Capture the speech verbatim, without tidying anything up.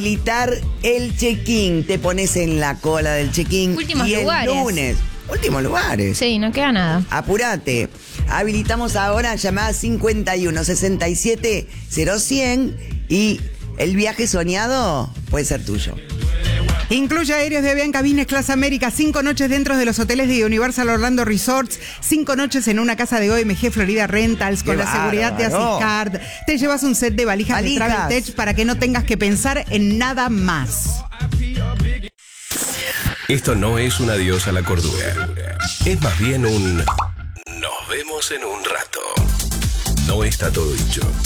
habilitar el check-in. Te pones en la cola del check-in. Últimos y lugares. el lunes. Últimos lugares. Sí, no queda nada. Apurate. Habilitamos ahora llamada cincuenta y uno sesenta y siete cero cien y el viaje soñado puede ser tuyo. Incluye aéreos de Avianca Business Class América, cinco noches dentro de los hoteles de Universal Orlando Resorts, cinco noches en una casa de O M G Florida Rentals con ¡Qué la seguridad de bárbaro! Assiscard. Te llevas un set de valijas, Valijas. de Travel Tech para que no tengas que pensar en nada más. Esto no es un adiós a la cordura. Es más bien un nos vemos en un rato. No está todo dicho.